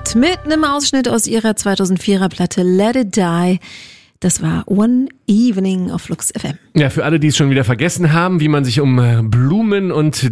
gemacht mit einem Ausschnitt aus ihrer 2004er Platte Let It Die. Das war One Evening auf Flux FM. Ja, für alle, die es schon wieder vergessen haben, wie man sich um Blumen und